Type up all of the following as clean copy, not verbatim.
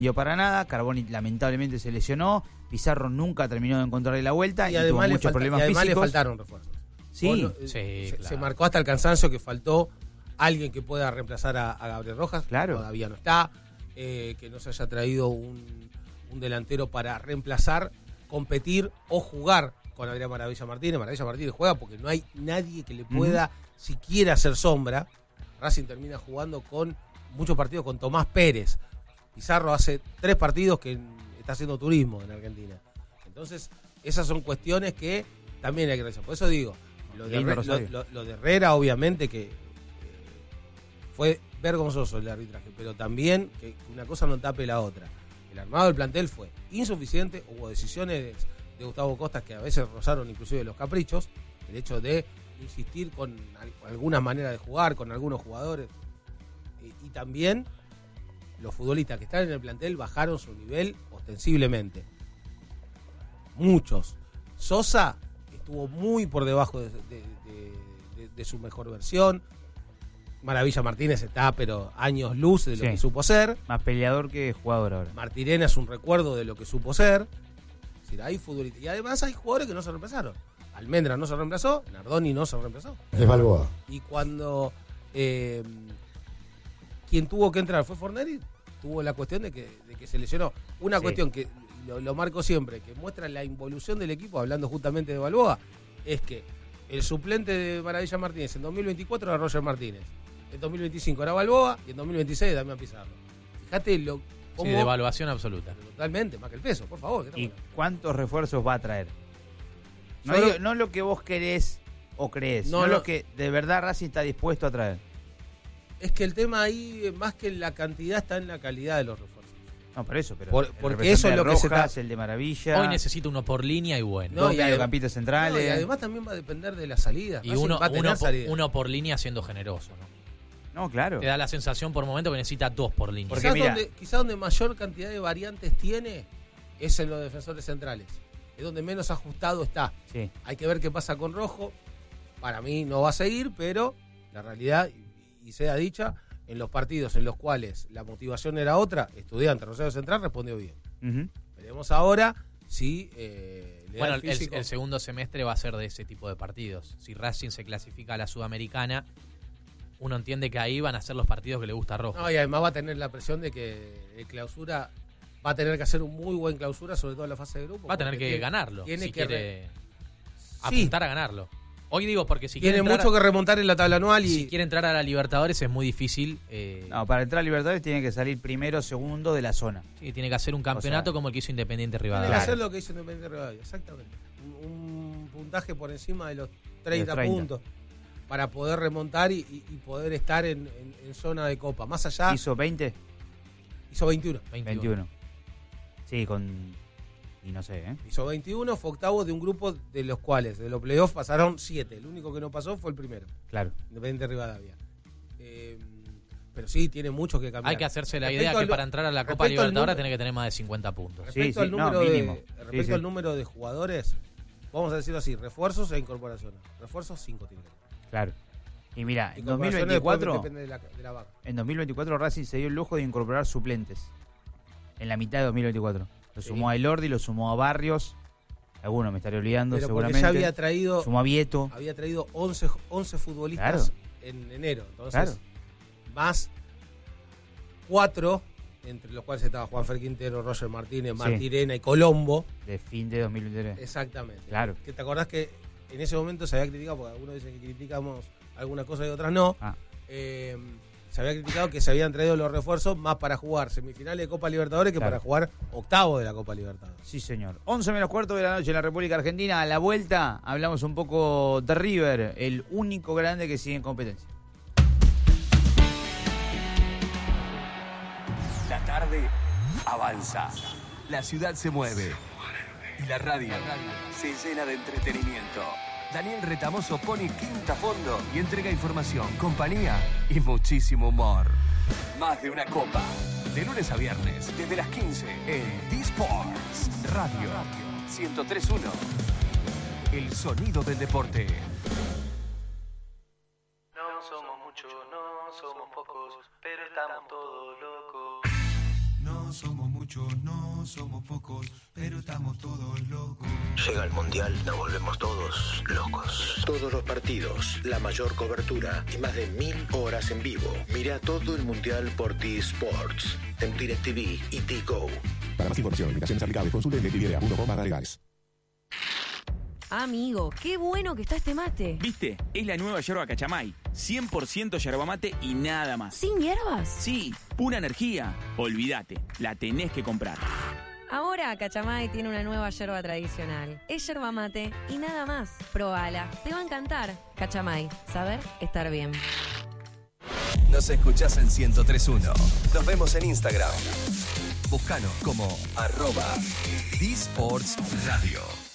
dio para nada, Carboni lamentablemente se lesionó, Pizarro nunca terminó de encontrarle la vuelta y además tuvo muchos problemas además físicos. le faltaron refuerzos. Sí, Se marcó hasta el cansancio que faltó alguien que pueda reemplazar a Gabriel Rojas. Claro. Todavía no está. Que no se haya traído un delantero para reemplazar, competir o jugar con Adrián Maravilla Martínez. Maravilla Martínez juega porque no hay nadie que le pueda siquiera hacer sombra. Racing termina jugando con muchos partidos con Tomás Pérez. Pizarro hace 3 partidos que está haciendo turismo en Argentina. Entonces, esas son cuestiones que también hay que revisar. Por eso digo, lo de Herrera, obviamente, que fue vergonzoso el arbitraje, pero también que una cosa no tape la otra. El armado del plantel fue insuficiente, hubo decisiones de Gustavo Costas que a veces rozaron inclusive los caprichos, el hecho de insistir con algunas maneras de jugar, con algunos jugadores, y también los futbolistas que están en el plantel bajaron su nivel ostensiblemente. Muchos. Sosa estuvo muy por debajo de su mejor versión. Maravilla Martínez está, pero años luz de lo que supo ser. Más peleador que jugador ahora. Martirena es un recuerdo de lo que supo ser. Es decir, hay futbolistas. Y además hay jugadores que no se reemplazaron. Almendra no se reemplazó, Nardoni no se reemplazó. Es Balboa. Y cuando quien tuvo que entrar fue Forneri, tuvo la cuestión de que se lesionó. Una cuestión que lo marco siempre, que muestra la involución del equipo, hablando justamente de Balboa, es que el suplente de Maravilla Martínez en 2024 era Roger Martínez. En 2025 era Balboa y en 2026 Damián Pizarro. Fíjate cómo... Sí, devaluación absoluta. Totalmente, más que el peso, por favor. ¿Y cuántos refuerzos va a traer? No lo que vos querés o crees, no lo que de verdad Racing está dispuesto a traer. Es que el tema ahí, más que en la cantidad, está en la calidad de los refuerzos. No, por eso, pero porque eso es lo Rojas, que se está... el de Maravilla. Hoy necesita uno por línea y bueno. Dos mediocampistas centrales. Y además también va a depender de la salida. Y uno por línea siendo generoso, ¿no? No, claro. Te da la sensación por momento que necesita 2 por línea. Porque quizás donde mayor cantidad de variantes tiene es en los defensores centrales. Es donde menos ajustado está. Sí. Hay que ver qué pasa con Rojo. Para mí no va a seguir, pero la realidad, y sea dicha, en los partidos en los cuales la motivación era otra, Estudiantes, Rosario Central respondió bien. Veremos ahora si... bueno, el segundo semestre va a ser de ese tipo de partidos. Si Racing se clasifica a la Sudamericana, uno entiende que ahí van a ser los partidos que le gusta a Rojo. No, y además va a tener la presión de que el clausura va a tener que hacer un muy buen clausura, sobre todo en la fase de grupo. Va a tener que ganarlo. Tiene si que quiere apuntar a ganarlo. Hoy digo porque si tiene mucho que remontar en la tabla anual y si quiere entrar a la Libertadores es muy difícil. No, para entrar a Libertadores tiene que salir primero, segundo de la zona. Sí, tiene que hacer un campeonato como el que hizo Independiente Rivadavia. Tiene que hacer lo que hizo Independiente Rivadavia, exactamente. Un puntaje por encima de los 30 puntos para poder remontar y poder estar en zona de Copa. Más allá... ¿Hizo 20? Hizo 21. 21. Sí, y no sé, Hizo 21, fue octavo de un grupo de los cuales, de los playoffs, pasaron 7. El único que no pasó fue el primero. Claro. Independiente Rivadavia. Pero sí, tiene mucho que cambiar. Hay que hacerse la idea que para entrar a la Copa Libertadores tiene que tener más de 50 puntos. Respecto al número de jugadores, vamos a decirlo así, refuerzos e incorporaciones. Refuerzos 5 tiene. Claro. Y mira, en 2024, depende de la vaca. En 2024 Racing se dio el lujo de incorporar suplentes. En la mitad de 2024. Lo sumó a Elordi, lo sumó a Barrios. Alguno me estaré olvidando, pero seguramente. Ya había traído. Sumó a Vieto. Había traído 11 futbolistas en enero. Entonces, más 4, entre los cuales estaba Juanfer Quintero, Roger Martínez, Martirena y Colombo. De fin de 2023. Exactamente. Claro. Que te acordás que en ese momento se había criticado, porque algunos dicen que criticamos alguna cosa y otras no. Se había criticado que se habían traído los refuerzos más para jugar semifinales de Copa Libertadores que para jugar octavo de la Copa Libertadores. Sí, señor. 11 menos cuarto de la noche en la República Argentina. A la vuelta hablamos un poco de River, el único grande que sigue en competencia. La tarde avanza. La ciudad se mueve. Y la radio se llena de entretenimiento. Daniel Retamoso pone quinta a fondo y entrega información, compañía y muchísimo humor. Más de una copa. De lunes a viernes, desde las 15 en D-Sports Radio 103.1. El sonido del deporte. No somos muchos, no somos pocos, pero estamos todos locos. No somos muchos. muchos, no somos pocos, pero estamos todos locos. Llega el Mundial, nos volvemos todos locos. Todos los partidos, la mayor cobertura y más de 1000 horas en vivo. Mira todo el Mundial por T-Sports, en DirecTV y T-Go. Para más información, limitaciones aplicables, consulte en DirecTV.com/legales. Amigo, qué bueno que está este mate. ¿Viste? Es la nueva yerba Cachamay. 100% yerba mate y nada más. ¿Sin hierbas? Sí, pura energía. Olvídate, la tenés que comprar. Ahora Cachamay tiene una nueva yerba tradicional. Es yerba mate y nada más. Probala, te va a encantar. Cachamay, saber estar bien. Nos escuchás en 103.1. Nos vemos en Instagram. Búscanos como @DSportsRadio.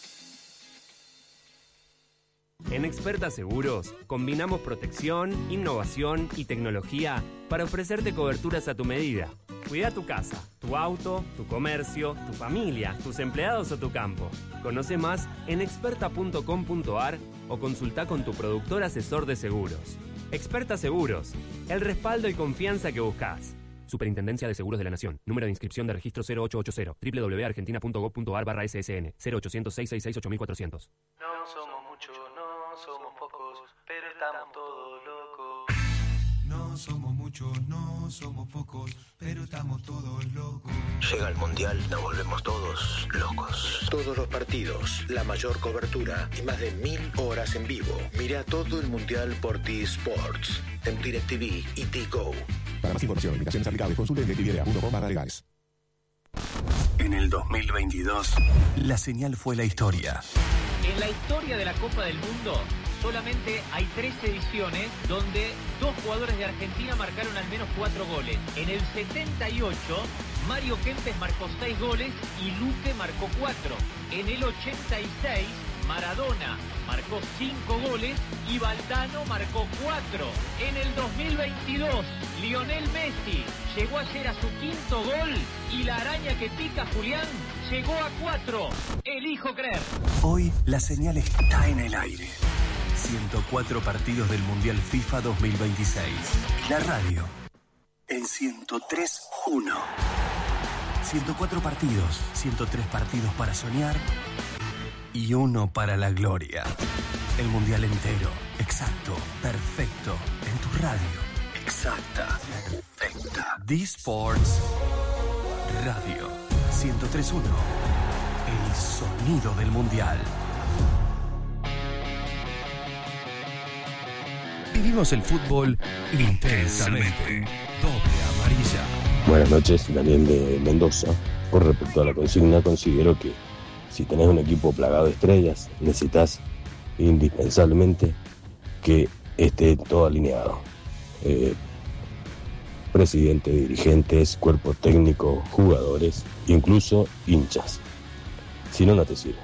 En Experta Seguros combinamos protección, innovación y tecnología para ofrecerte coberturas a tu medida. Cuida tu casa, tu auto, tu comercio, tu familia, tus empleados o tu campo. Conoce más en experta.com.ar o consulta con tu productor asesor de seguros. Experta Seguros, el respaldo y confianza que buscas. Superintendencia de Seguros de la Nación. Número de inscripción de registro 0880. www.argentina.gov.ar/ssn. 0800-666-8400. No somos muchos, no somos pocos, pero estamos todos locos. No somos muchos, no somos pocos, pero estamos todos locos. Llega el Mundial, nos volvemos todos locos. Todos los partidos, la mayor cobertura y más de 1000 horas en vivo. Mira todo el Mundial por T-Sports, en DirecTV y T-Go. Para más información, limitaciones aplicables, consulte en DirecTV.com/legales. En el 2022, la señal fue la historia. En la historia de la Copa del Mundo, solamente hay 3 ediciones donde 2 jugadores de Argentina marcaron al menos 4 goles. En el 78, Mario Kempes marcó 6 goles y Luque marcó 4. En el 86, Maradona marcó 5 goles y Valdano marcó 4. En el 2022, Lionel Messi llegó ayer a su 5º gol y la araña que pica Julián llegó a 4. Elijo creer. Hoy la señal está en el aire. 104 partidos del Mundial FIFA 2026. La radio en 103.1. 104 partidos, 103 partidos para soñar y 1 para la gloria. El Mundial entero, exacto, perfecto, en tu radio. Exacta, perfecta. D-Sports Radio 103.1. El sonido del Mundial. Vivimos el fútbol intensamente. Doble amarilla. Buenas noches, Daniel de Mendoza. Con respecto a la consigna, considero que si tenés un equipo plagado de estrellas, necesitas indispensablemente que esté todo alineado. Presidente, dirigentes, cuerpo técnico, jugadores, incluso hinchas. Si no, no te sirve.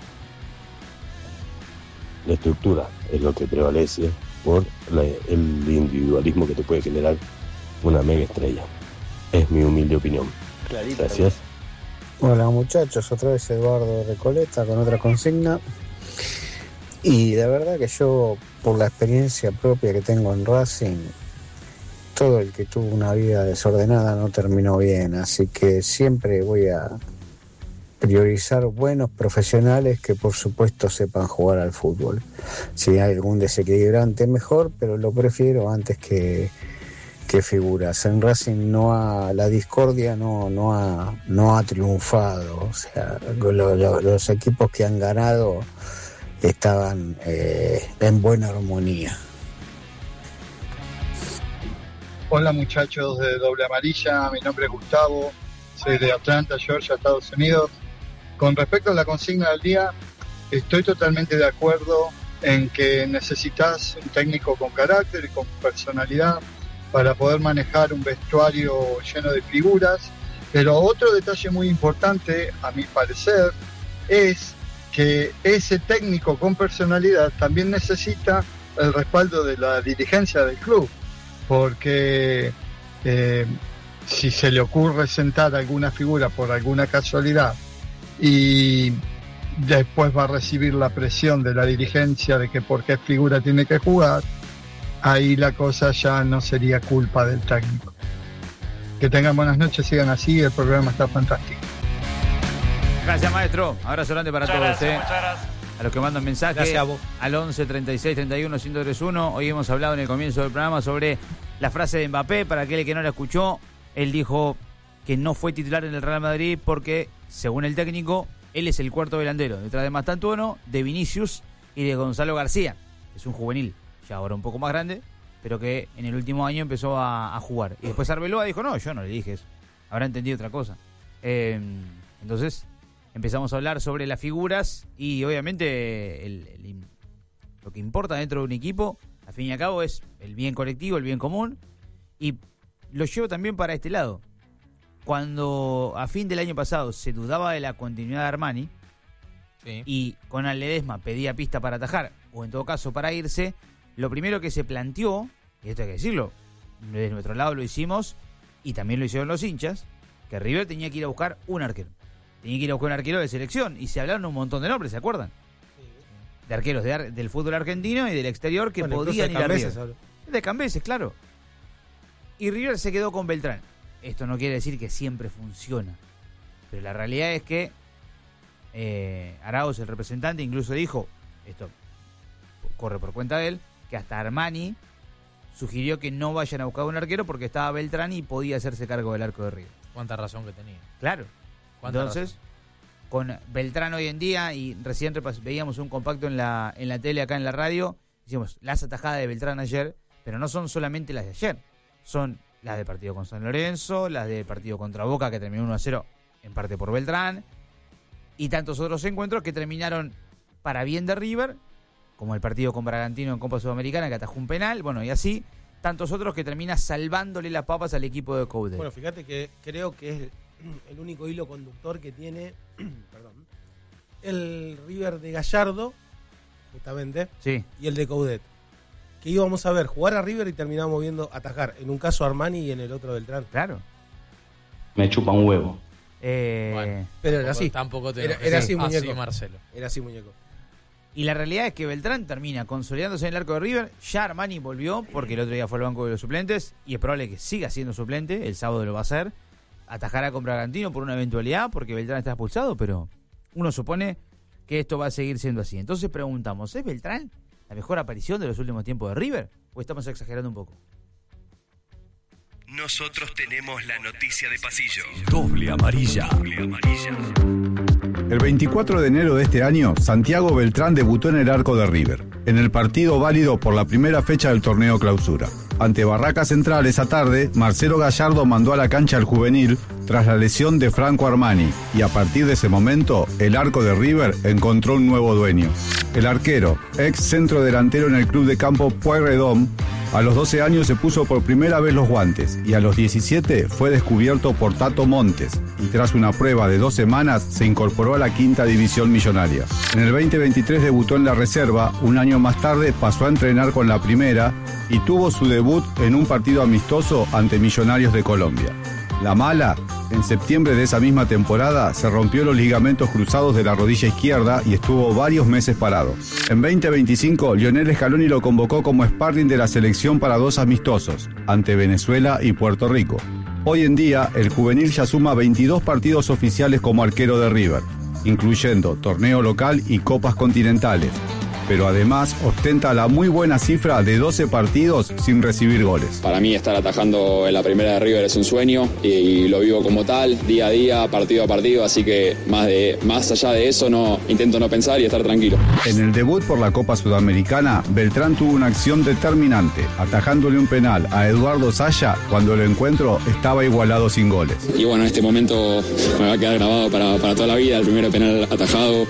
La estructura es lo que prevalece por el individualismo que te puede generar una mega estrella. Es mi humilde opinión. Gracias. Hola muchachos, otra vez Eduardo Recoleta con otra consigna. Y de verdad que yo, por la experiencia propia que tengo en Racing, todo el que tuvo una vida desordenada no terminó bien, así que siempre voy a priorizar buenos profesionales que por supuesto sepan jugar al fútbol. Si hay algún desequilibrante mejor, pero lo prefiero antes que figuras. En Racing la discordia no ha triunfado, o sea, los equipos que han ganado estaban en buena armonía. Hola muchachos de Doble Amarilla, mi nombre es Gustavo, soy de Atlanta, Georgia, Estados Unidos. Con respecto a la consigna del día, estoy totalmente de acuerdo en que necesitas un técnico con carácter y con personalidad para poder manejar un vestuario lleno de figuras, pero otro detalle muy importante, a mi parecer, es que ese técnico con personalidad también necesita el respaldo de la dirigencia del club, porque si se le ocurre sentar a alguna figura por alguna casualidad y después va a recibir la presión de la dirigencia de que por qué figura tiene que jugar, ahí la cosa ya no sería culpa del técnico. Que tengan buenas noches, sigan así, el programa está fantástico. Gracias, maestro. Abrazo grande para muchas todos. Gracias, muchas gracias. A los que mandan mensajes. Gracias a vos. Al 11 36 31 1031. Hoy hemos hablado en el comienzo del programa sobre la frase de Mbappé. Para aquel que no la escuchó, él dijo que no fue titular en el Real Madrid porque, según el técnico, él es el cuarto delantero, detrás de Mastantuono, de Vinicius y de Gonzalo García. Es un juvenil, ya ahora un poco más grande, pero que en el último año empezó a jugar. Y después Arbeloa dijo, no, yo no le dije eso. Habrá entendido otra cosa. Entonces empezamos a hablar sobre las figuras y obviamente lo que importa dentro de un equipo, al fin y al cabo, es el bien colectivo, el bien común. Y lo llevo también para este lado. Cuando a fin del año pasado se dudaba de la continuidad de Armani, sí, y Conan Ledesma pedía pista para atajar, o en todo caso para irse, lo primero que se planteó, y esto hay que decirlo, de nuestro lado lo hicimos, y también lo hicieron los hinchas, que River tenía que ir a buscar un arquero. Tenía que ir a buscar un arquero de selección, y se hablaron un montón de nombres, ¿se acuerdan? Sí. De arqueros del fútbol argentino y del exterior que podían ir a River. De Cambeses, claro. Y River se quedó con Beltrán. Esto no quiere decir que siempre funciona, pero la realidad es que Arauz, el representante, incluso dijo, esto corre por cuenta de él, que hasta Armani sugirió que no vayan a buscar un arquero porque estaba Beltrán y podía hacerse cargo del arco de River. Cuánta razón que tenía. Claro. Entonces, con Beltrán hoy en día, y recién veíamos un compacto en la tele acá en la radio, decimos, las atajadas de Beltrán ayer, pero no son solamente las de ayer, son las del partido con San Lorenzo, las del partido contra Boca, que terminó 1-0 en parte por Beltrán, y tantos otros encuentros que terminaron para bien de River, como el partido con Bragantino en Copa Sudamericana, que atajó un penal, bueno, y así, tantos otros que termina salvándole las papas al equipo de Coudet. Bueno, fíjate que creo que es el único hilo conductor que tiene el River de Gallardo, justamente, sí, y el de Coudet. Que íbamos a ver jugar a River y terminamos viendo atajar. En un caso Armani y en el otro Beltrán. Claro. Me chupa un huevo. Bueno, pero era así. Tampoco era así, muñeco. Así, Marcelo. Era así, muñeco. Y la realidad es que Beltrán termina consolidándose en el arco de River. Ya Armani volvió, porque el otro día fue al banco de los suplentes, y es probable que siga siendo suplente. El sábado lo va a hacer. Atajará con Bragantino por una eventualidad, porque Beltrán está expulsado, pero uno supone que esto va a seguir siendo así. Entonces preguntamos, ¿es Beltrán la mejor aparición de los últimos tiempos de River? ¿O estamos exagerando un poco? Nosotros tenemos la noticia de pasillo. Doble amarilla. El 24 de enero de este año, Santiago Beltrán debutó en el arco de River, en el partido válido por la primera fecha del torneo Clausura. Ante Barraca Central esa tarde, Marcelo Gallardo mandó a la cancha al juvenil tras la lesión de Franco Armani, y a partir de ese momento, el arco de River encontró un nuevo dueño. El arquero, ex centro delantero en el club de campo Pueyrredón, a los 12 años se puso por primera vez los guantes y a los 17 fue descubierto por Tato Montes y tras una prueba de 2 semanas se incorporó a la quinta división millonaria. En el 2023 debutó en la reserva, un año más tarde pasó a entrenar con la primera y tuvo su debut en un partido amistoso ante Millonarios de Colombia. La mala, en septiembre de esa misma temporada se rompió los ligamentos cruzados de la rodilla izquierda y estuvo varios meses parado. En 2025, Lionel Scaloni lo convocó como sparring de la selección para 2 amistosos, ante Venezuela y Puerto Rico. Hoy en día, el juvenil ya suma 22 partidos oficiales como arquero de River, incluyendo torneo local y copas continentales. Pero además ostenta la muy buena cifra de 12 partidos sin recibir goles. Para mí estar atajando en la primera de River es un sueño y lo vivo como tal, día a día, partido a partido, así que más allá de eso intento no pensar y estar tranquilo. En el debut por la Copa Sudamericana, Beltrán tuvo una acción determinante, atajándole un penal a Eduardo Saya cuando el encuentro estaba igualado sin goles. Y bueno, en este momento me va a quedar grabado para toda la vida, el primer penal atajado,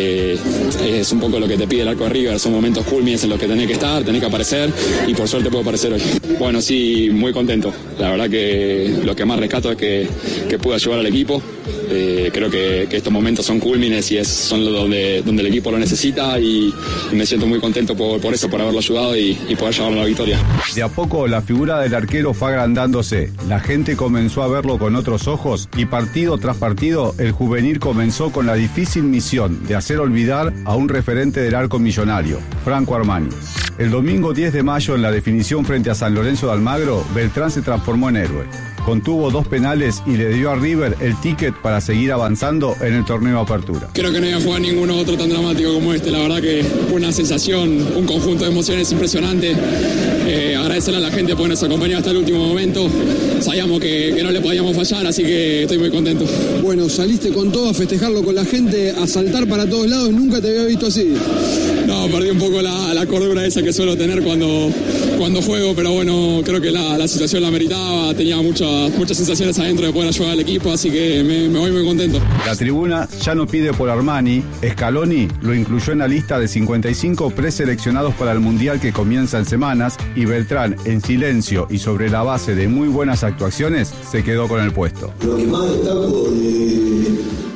es un poco lo que te pide el arco de River, son momentos culmines en los que tenés que estar, tenés que aparecer y por suerte puedo aparecer hoy. Bueno, sí, muy contento. La verdad que lo que más rescato es que pude ayudar al equipo. Creo que estos momentos son culmines y son donde el equipo lo necesita y me siento muy contento por eso, por haberlo ayudado y poder llevarlo a la victoria. De a poco la figura del arquero fue agrandándose, la gente comenzó a verlo con otros ojos y partido tras partido el juvenil comenzó con la difícil misión de hacer olvidar a un referente del arco millonario, Franco Armani. El domingo 10 de mayo en la definición frente a San Lorenzo de Almagro, Beltrán se transformó en héroe. contuvo 2 penales y le dio a River el ticket para seguir avanzando en el torneo Apertura. Creo que no iba a jugar ninguno otro tan dramático como este. La verdad que fue una sensación, un conjunto de emociones impresionante. Agradecerle a la gente porque nos acompañó hasta el último momento. Sabíamos que no le podíamos fallar, así que estoy muy contento. Bueno, saliste con todo a festejarlo con la gente, a saltar para todos lados. Nunca te había visto así. No, perdí un poco la cordura esa que suelo tener cuando juego, pero bueno, creo que la situación la meritaba. Tenía muchas sensaciones adentro de poder ayudar al equipo, así que me voy muy contento. La tribuna ya no pide por Armani. Scaloni lo incluyó en la lista de 55 preseleccionados para el Mundial que comienza en semanas, y Beltrán, en silencio y sobre la base de muy buenas actuaciones, se quedó con el puesto. Lo que más destaco de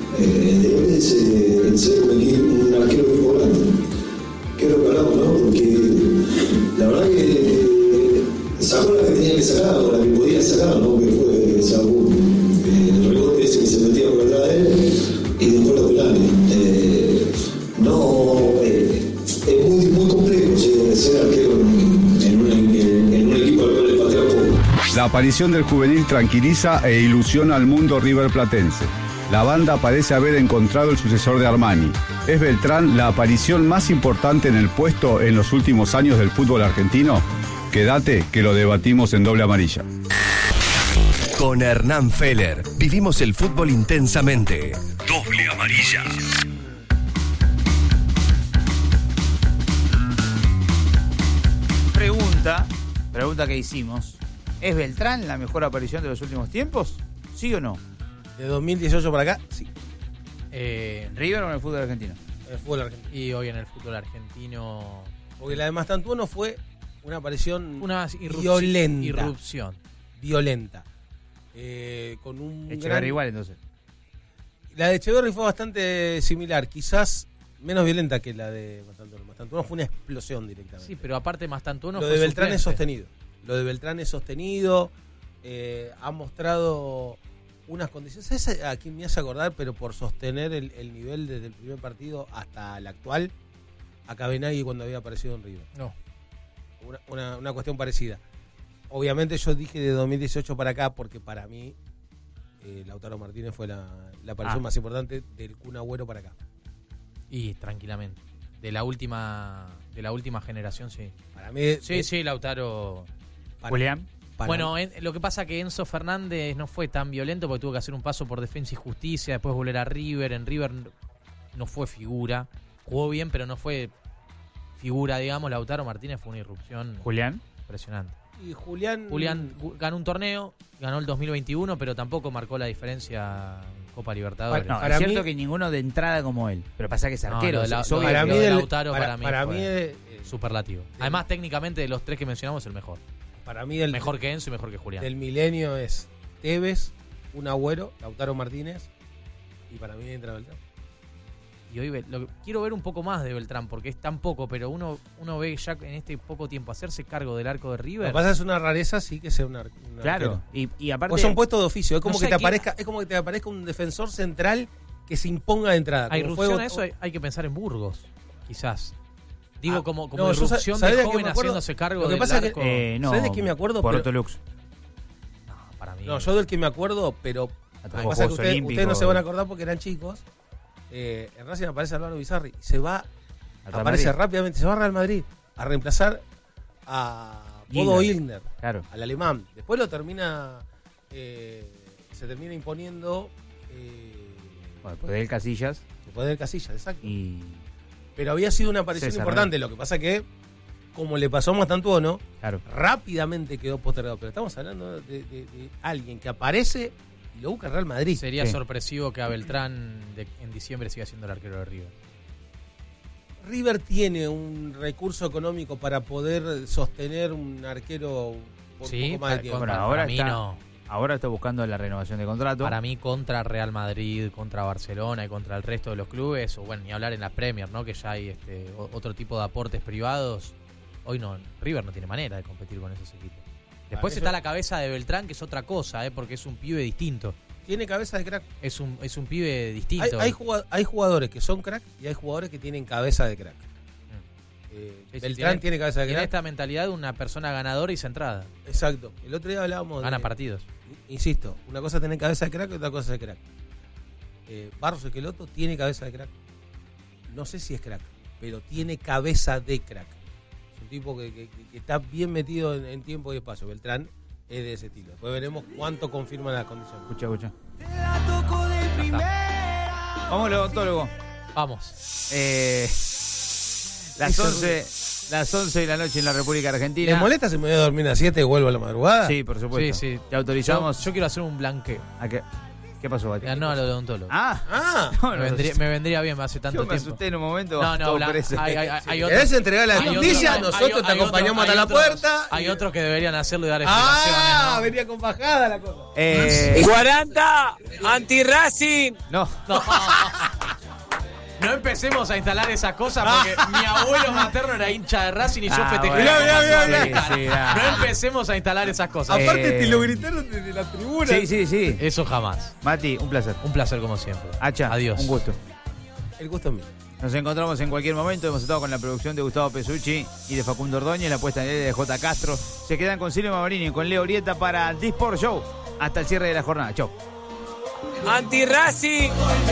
en ser un arquero muy grande. Que es lo que hablamos, ¿no? Porque la verdad que sacó la que tenía que sacar, o la que podía sacar, ¿no? Que fue el rebote ese que se metía por atrás de él, y después los penales. Es muy complejo, ¿sí? Ser arquero en un equipo al cual le patea poco. La aparición del juvenil tranquiliza e ilusiona al mundo riverplatense. La banda parece haber encontrado el sucesor de Armani. ¿Es Beltrán la aparición más importante en el puesto en los últimos años del fútbol argentino? Quédate que lo debatimos en Doble Amarilla. Con Hernán Feller vivimos el fútbol intensamente. Doble Amarilla. Pregunta que hicimos. ¿Es Beltrán la mejor aparición de los últimos tiempos? ¿Sí o no? De 2018 para acá, sí. ¿River o en el fútbol argentino? En el fútbol argentino. Y hoy en el fútbol argentino... Porque la de Mastantuono fue una aparición violenta. Violenta. Con un Echeverri igual, entonces. La de Echeverri fue bastante similar, quizás menos violenta que la de Mastantuono. Mastantuono fue una explosión directamente. Sí, pero aparte Mastantuono fue Beltrán es sostenido. Lo de Beltrán es sostenido. Ha mostrado unas condiciones. ¿Sabes a quién me hace acordar? Pero por sostener el nivel desde el primer partido hasta el actual, a Cabenagui cuando había aparecido en River. No. Una cuestión parecida. Obviamente yo dije de 2018 para acá porque para mí Lautaro Martínez fue la aparición más importante del Kun Agüero para acá. Y tranquilamente. De la última generación, sí. Para mí... Sí, Lautaro... Julián. Bueno, lo que pasa que Enzo Fernández no fue tan violento porque tuvo que hacer un paso por Defensa y Justicia, después volver a River. En River no fue figura. Jugó bien, pero no fue figura, digamos. Lautaro Martínez fue una irrupción. ¿Julián? Impresionante. Y Julián ganó un torneo, ganó el 2021, pero tampoco marcó la diferencia en Copa Libertadores. No, es cierto que ninguno de entrada como él, pero pasa que es arquero. Para mí Lautaro para mí fue superlativo. Además, técnicamente, de los tres que mencionamos, el mejor. Para mí mejor que Enzo y mejor que Julián. Del milenio es Tevez, Kun Agüero, Lautaro Martínez, y para mí entra Beltrán. Y hoy quiero ver un poco más de Beltrán, porque es tan poco, pero uno ve ya en este poco tiempo hacerse cargo del arco de River. Lo que pasa es una rareza, sí, que sea un claro, y aparte... Pues son puestos de oficio, es como que te aparezca un defensor central que se imponga de entrada. A irrupción a eso hay que pensar en Burgos, quizás. Digo, como irrupción de joven haciéndose cargo del arco. ¿Sabes de qué me acuerdo? Portolux. No, para mí... No, yo del que me acuerdo, pero... Lo que pasa es que ustedes no se van a acordar porque eran chicos. En Racing aparece Álvaro Bizarri, aparece rápidamente, se va a Real Madrid a reemplazar a Bodo Illner, claro, al alemán. Después se termina imponiendo después del Casillas, exacto. Pero había sido una aparición importante, lo que pasa que como le pasó a Mastantuono, rápidamente quedó postergado, pero estamos hablando de alguien que aparece y lo busca Real Madrid. Sería sorpresivo que a Beltrán en diciembre siga siendo el arquero de River. River tiene un recurso económico para poder sostener un arquero por un poco más de tiempo. Bueno, ahora está buscando la renovación de contrato. Para mí, contra Real Madrid, contra Barcelona y contra el resto de los clubes, o bueno, ni hablar en la Premier, ¿no? Que ya hay otro tipo de aportes privados. Hoy River no tiene manera de competir con esos equipos. Después está la cabeza de Beltrán, que es otra cosa, porque es un pibe distinto. Tiene cabeza de crack. Es un pibe distinto. Hay jugadores que son crack y hay jugadores que tienen cabeza de crack. Beltrán tiene cabeza de crack. Tiene esta mentalidad de una persona ganadora y centrada. Exacto. El otro día hablábamos Gana partidos. Insisto, una cosa es tener cabeza de crack y otra cosa es crack. Barros Esqueloto tiene cabeza de crack. No sé si es crack, pero tiene cabeza de crack. Es un tipo que está bien metido en tiempo y espacio. Beltrán es de ese estilo. Después veremos cuánto confirman las condiciones. Escucha. Vamos al odontólogo. Vamos. Las 11 de la noche en la República Argentina. ¿Les molesta si me voy a dormir a las 7 y vuelvo a la madrugada? Sí, por supuesto. Sí. Te autorizamos. Yo quiero hacer un blanqueo. ¿A qué? ¿Qué pasó, Bati? No, a lo de odontólogo. No, me vendría bien, hace tanto yo me tiempo. asusté en un momento. No, hay ¿querés entregar la noticia? Nosotros te acompañamos hasta la puerta. Hay otros que deberían hacerlo y dar explicaciones. Venía con bajada la cosa. 40 anti-Racing. No. No empecemos a instalar esas cosas porque mi abuelo materno era hincha de Racing y yo festejé. Mirá. No empecemos a instalar esas cosas. Aparte te lo gritaron desde la tribuna. Sí. Eso jamás. Mati, un placer. Un placer como siempre. Hacha, adiós. Un gusto. El gusto es mío. Nos encontramos en cualquier momento. Hemos estado con la producción de Gustavo Pesucci y de Facundo Ordóñez, la puesta en el de J. Castro. Se quedan con Silvio Mavarini y con Leo Orieta para The Sport Show. Hasta el cierre de la jornada. Chau. Anti-Racing.